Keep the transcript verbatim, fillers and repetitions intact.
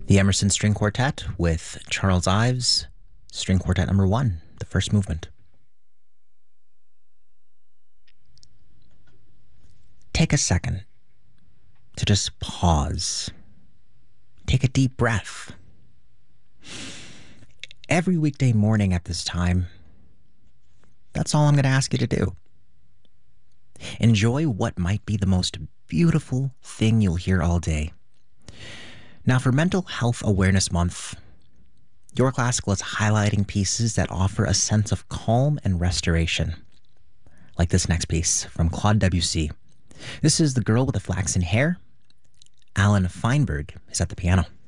The Emerson String Quartet with Charles Ives, String Quartet number one, the first movement. Take a second to just pause. Take a deep breath. Every weekday morning at this time, that's all I'm going to ask you to do. Enjoy what might be the most beautiful thing you'll hear all day. Now, for Mental Health Awareness Month, Your Classical is highlighting pieces that offer a sense of calm and restoration. Like this next piece from Claude Debussy. This is The Girl with the Flaxen Hair. Alan Feinberg is at the piano.